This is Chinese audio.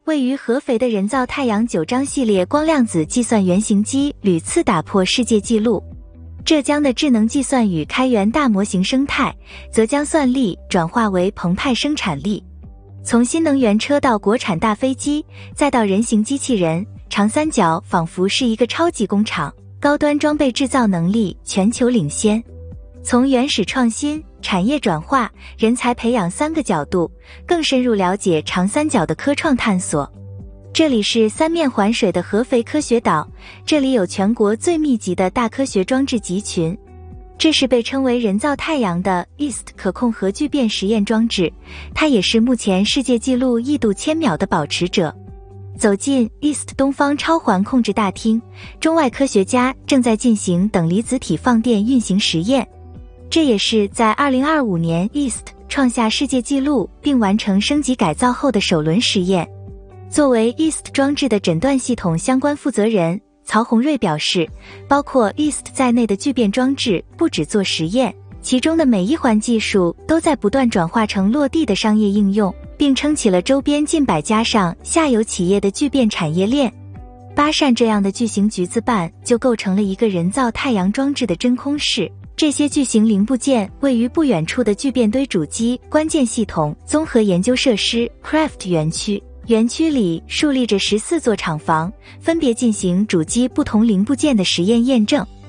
位于合肥的人造太阳9张系列光量子计算原型机屡次打破世界纪录。浙江的智能计算与开源大模型生态，则将算力转化为澎湃生产力。从新能源车到国产大飞机，再到人形机器人，长三角仿佛是一个超级工厂，高端装备制造能力全球领先。从原始创新、产业转化、人才培养3个角度，更深入了解长三角的科创探索。这里是三面环水的合肥科学岛，这里有全国最密集的大科学装置集群。这是被称为人造太阳的 EAST 可控核聚变实验装置，它也是目前世界纪录1度1000秒的保持者。走进 EAST 东方超环控制大厅，中外科学家正在进行等离子体放电运行实验。这也是在2025年 EAST 创下世界纪录并完成升级改造后的首轮实验。作为 EAST 装置的诊断系统相关负责人，曹宏瑞表示，包括 EAST 在内的聚变装置不只做实验，其中的每一环技术都在不断转化成落地的商业应用，并撑起了周边近100家上下游企业的聚变产业链。8扇这样的巨型橘子瓣就构成了一个人造太阳装置的真空室，这些巨型零部件位于不远处的聚变堆主机关键系统综合研究设施 CRAFT 园区。园区里竖立着14座厂房，分别进行主机不同零部件的实验验证。